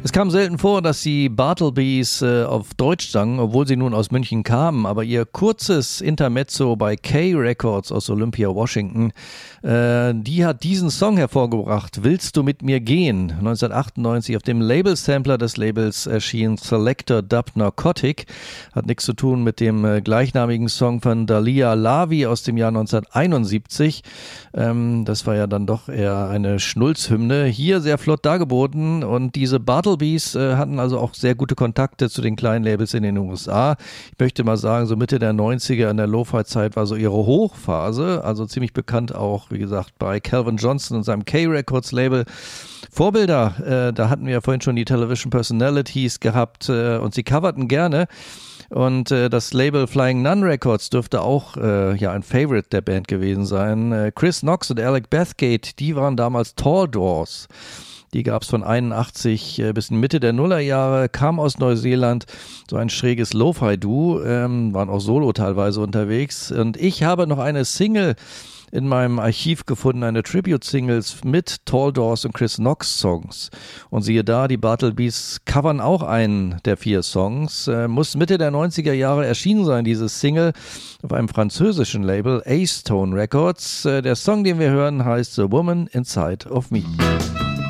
Es kam selten vor, dass die Bartlebys auf Deutsch sangen, obwohl sie nun aus München kamen, aber ihr kurzes Intermezzo bei K Records aus Olympia, Washington, die hat diesen Song hervorgebracht, Willst du mit mir gehen? 1998 auf dem Label-Sampler des Labels erschien Selector Dub Narcotic, hat nichts zu tun mit dem gleichnamigen Song von Dalia Lavi aus dem Jahr 1971. Das war ja dann doch eher eine Schnulzhymne. Hier sehr flott dargeboten und diese Bartlebys hatten also auch sehr gute Kontakte zu den kleinen Labels in den USA. Ich möchte mal sagen, so Mitte der 90er in der Lo-Fi-Zeit war so ihre Hochphase, also ziemlich bekannt auch, wie gesagt, bei Calvin Johnson und seinem K-Records Label. Vorbilder, da hatten wir ja vorhin schon die Television Personalities gehabt und sie coverten gerne. Und das Label Flying Nun Records dürfte auch ein Favorite der Band gewesen sein. Chris Knox und Alec Bathgate, die waren damals Tall Doors. Die gab es von 81 bis Mitte der Nullerjahre, kam aus Neuseeland, so ein schräges Lo-Fi-Duo, waren auch solo teilweise unterwegs. Und ich habe noch eine Single in meinem Archiv gefunden, eine Tribute-Singles mit Tall Doors und Chris Knox Songs. Und siehe da, die Bartlebys covern auch einen der 4 Songs. Muss Mitte der 90er Jahre erschienen sein, dieses Single, auf einem französischen Label, Acetone Records. Der Song, den wir hören, heißt The Woman Inside of Me.